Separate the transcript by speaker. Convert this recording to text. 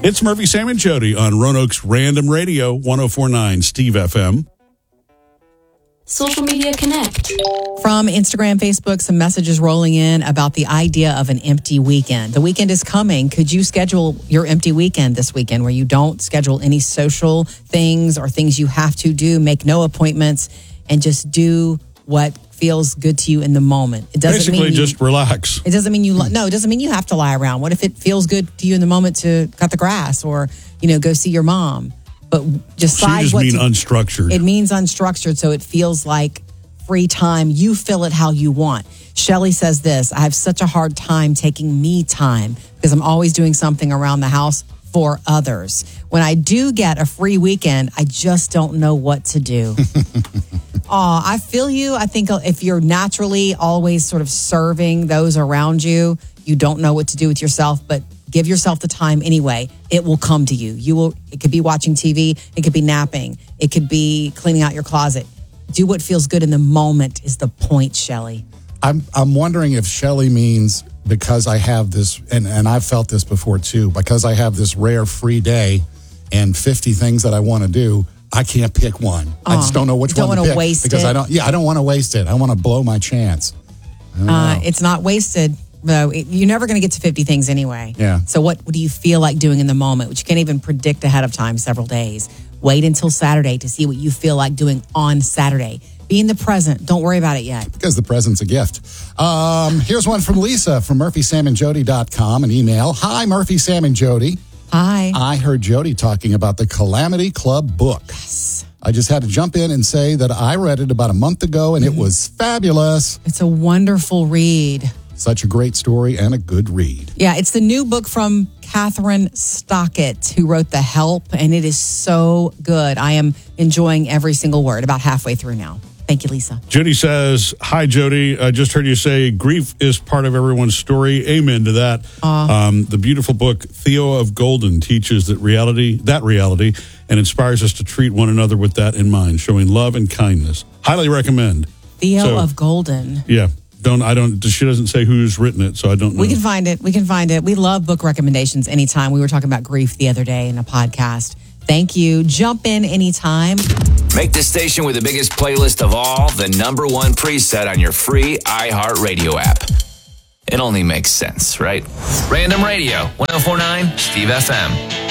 Speaker 1: It's Murphy, Sam, and Jody on Roanoke's Random Radio, 104.9 Steve FM.
Speaker 2: Social Media Connect.
Speaker 3: From Instagram, Facebook, some messages rolling in about the idea of an empty weekend. The weekend is coming. Could you schedule your empty weekend this weekend where you don't schedule any social things or things you have to do, make no appointments, and just do what feels good to you in the moment? It doesn't
Speaker 1: Basically,
Speaker 3: mean
Speaker 1: just relax.
Speaker 3: It doesn't mean it doesn't mean you have to lie around. What if it feels good to you in the moment to cut the grass or, go see your mom? But decide
Speaker 1: so you just mean unstructured.
Speaker 3: It means unstructured, so it feels like free time. You fill it how you want. Shelley says this: I have such a hard time taking me time because I'm always doing something around the house for others. When I do get a free weekend, I just don't know what to do. I feel you. I think if you're naturally always sort of serving those around you, you don't know what to do with yourself, but give yourself the time anyway. It will come to you. It could be watching TV. It could be napping. It could be cleaning out your closet. Do what feels good in the moment is the point, Shelley.
Speaker 4: I'm wondering if Shelley means because I have this, and I've felt this before too, because I have this rare free day and 50 things that I want to do, I can't pick one. I just don't know which one to pick.
Speaker 3: Don't want to waste
Speaker 4: because
Speaker 3: it.
Speaker 4: I don't want to waste it. I want to blow my chance.
Speaker 3: It's not wasted. Though you're never going to get to 50 things anyway.
Speaker 4: Yeah.
Speaker 3: So what do you feel like doing in the moment, which you can't even predict ahead of time several days? Wait until Saturday to see what you feel like doing on Saturday. Be in the present. Don't worry about it yet.
Speaker 4: Because the present's a gift. Here's one from Lisa from murphysamandjody.com, an email. Hi, Murphy, Sam, and Jody.
Speaker 3: Hi.
Speaker 4: I heard Jody talking about the Calamity Club book.
Speaker 3: Yes.
Speaker 4: I just had to jump in and say that I read it about a month ago, and it was fabulous.
Speaker 3: It's a wonderful read.
Speaker 4: Such a great story and a good read.
Speaker 3: Yeah, it's the new book from Catherine Stockett, who wrote The Help, and it is so good. I am enjoying every single word, about halfway through now. Thank you, Lisa.
Speaker 1: Jody says, hi, Jody. I just heard you say grief is part of everyone's story. Amen to that. The beautiful book, Theo of Golden, teaches that reality, and inspires us to treat one another with that in mind, showing love and kindness. Highly recommend.
Speaker 3: Theo of Golden.
Speaker 1: Yeah. She doesn't say who's written it, so I don't know.
Speaker 3: We can find it. We love book recommendations anytime. We were talking about grief the other day in a podcast. Thank you. Jump in anytime.
Speaker 5: Make the station with the biggest playlist of all the number one preset on your free iHeartRadio app. It only makes sense, right? Random Radio, 104.9 Steve FM.